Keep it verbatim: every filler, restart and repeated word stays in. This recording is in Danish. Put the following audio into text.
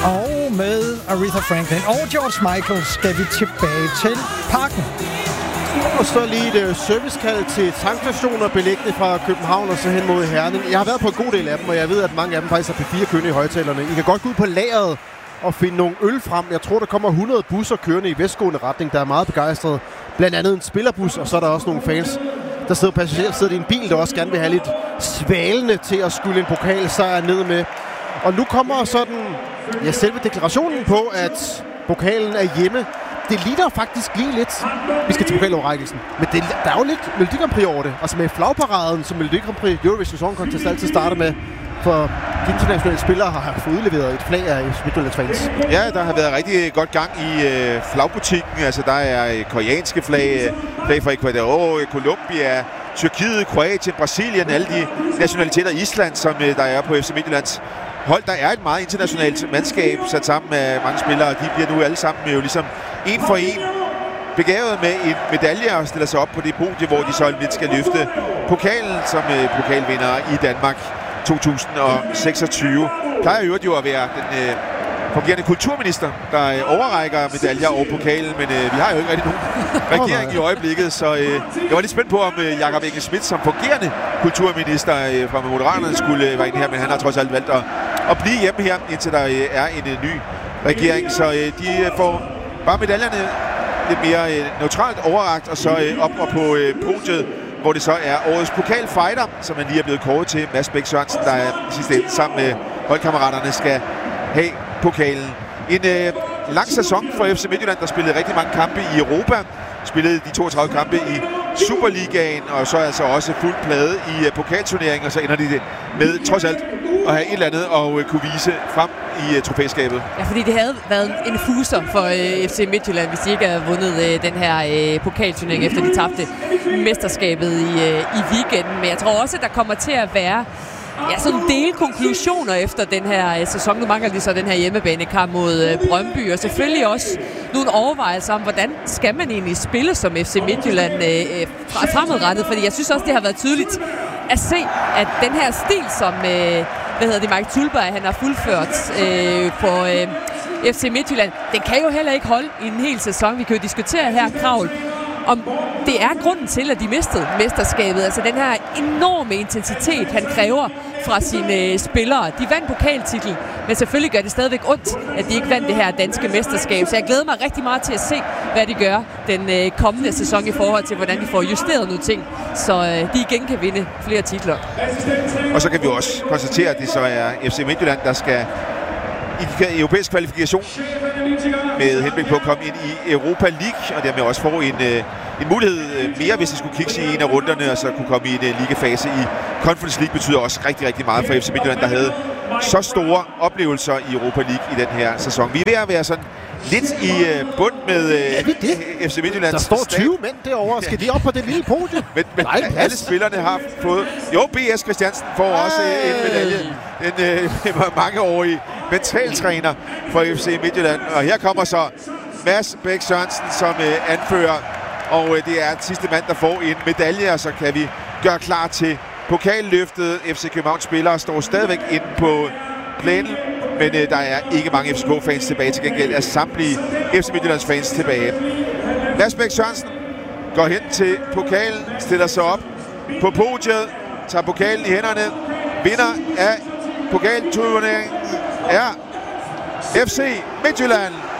Og med Aretha Franklin og George Michael skal vi tilbage til Parken. Og så lige et servicekald til tankstationer beliggende fra København og så hen mod Herning. Jeg har været på en god del af dem, og jeg ved, at mange af dem faktisk har P fire kørende i højtalerne. I kan godt gå ud på lageret og finde nogle øl frem. Jeg tror, der kommer hundrede busser kørende i vestgående retning, der er meget begejstrede. Blandt andet en spillerbus, og så er der også nogle fans, der sidder passagerer, sidder i en bil, der også gerne vil have lidt svalende til at skylde en pokalsejr ned med. Og nu kommer sådan, ja, selve deklarationen på, at pokalen er hjemme. Det ligner faktisk lige lidt. Vi skal til pokaloverrækkelsen. Men det, der er jo lidt Melodi Grand Prix over det. Altså med flagparaden, som Melodi Grand Prix Eurovision Song Contest altid starter med. For de internationale spillere har fået udleveret et flag af Midtjyllands fans. Ja, der har været rigtig godt gang i øh, flagbutikken. Altså der er øh, koreanske flag, flag fra Ecuador, Colombia, Tyrkiet, Kroatien, Brasilien, alle de nationaliteter i Island, som øh, der er på F C Midtjyllands hold. Der er et meget internationalt mandskab sat sammen med mange spillere, og de bliver nu alle sammen jo ligesom en for en begavet med en medalje og stiller sig op på det podie, hvor de så lidt skal løfte pokalen som øh, pokalvinder i Danmark to tusind seksogtyve. Plejer jo jo at være den øh, fungerende kulturminister, der øh, overrækker medaljer og pokalen, men øh, vi har jo ikke rigtig nogen regering i øjeblikket, så øh, jeg var lidt spændt på, om øh, Jakob Engel-Schmidt som fungerende kulturminister øh, fra Moderaterne skulle øh, være inde her, men han har trods alt valgt at, at blive hjemme her, indtil der øh, er en øh, ny regering, så øh, de øh, får bare medaljerne lidt mere øh, neutralt overrakt, og så øh, op og på øh, podiet, hvor det så er årets pokalfighter, som man lige er blevet kåret til, Mads Bæk Sørensen, der er i sidste ende sammen med holdkammeraterne skal have pokalen. En øh, lang sæson for F C Midtjylland, der spillede rigtig mange kampe i Europa, spillede de toogtredive kampe i Superligaen, og så altså også fuld plade i uh, pokalturneringen, og så ender de det med trods alt at have et eller andet at uh, kunne vise frem i uh, trofæskabet. Ja, fordi det havde været en fuser for uh, F C Midtjylland, hvis de ikke havde vundet uh, den her uh, pokalturnering, efter de tabte mesterskabet i, uh, i weekenden. Men jeg tror også, at der kommer til at være ja, sådan dele konklusioner efter den her uh, sæson. Nu mangler de så den her hjemmebanekamp mod uh, Brøndby, og selvfølgelig også nogle overvejelser om, hvordan skal man egentlig spille som F C Midtjylland uh, fremadrettet, fordi jeg synes også, det har været tydeligt at se, at den her stil, som uh, hvad hedder det, Mike Tulberg, han har fuldført uh, på uh, F C Midtjylland, den kan jo heller ikke holde i en hel sæson. Vi kan jo diskutere her, Kravl, om det er grunden til, at de mistede mesterskabet. Altså den her enorme intensitet, han kræver fra sine øh, spillere. De vandt pokaltitel, men selvfølgelig gør det stadigvæk ondt, at de ikke vandt det her danske mesterskab. Så jeg glæder mig rigtig meget til at se, hvad de gør den øh, kommende sæson i forhold til, hvordan de får justeret nogle ting, så øh, de igen kan vinde flere titler. Og så kan vi også konstatere, at det så er F C Midtjylland, der skal i europæisk kvalifikation med henblik på at komme ind i Europa League, og dermed også få en, øh, en mulighed mere, hvis de skulle kigge i en af runderne, og så kunne komme i en uh, ligafase i Conference League, betyder også rigtig, rigtig meget for F C Midtjylland, der havde så store oplevelser i Europa League i den her sæson. Vi er ved at være sådan lidt i uh, bund med uh, F C Midtjylland. Der står tyve mænd derovre. Skal de op på det lille podie? Men, men alle spillerne har fået... Jo, B S Christiansen får Ej. også en medalje. En uh, mangeårig mentaltræner for F C Midtjylland. Og her kommer så Mads Bæk Sørensen som uh, anfører. Og uh, det er sidste mand, der får en medalje, og så kan vi gøre klar til pokalløftet. F C Københavns spillere står stadigvæk inde på plænen, men uh, der er ikke mange F C K-fans tilbage. Til gengæld er samtlige F C Midtjyllands fans tilbage. Mads Bæk Sørensen går hen til pokalen, stiller sig op på podiet, tager pokalen i hænderne. Vinder af pokalturneringen er F C Midtjylland.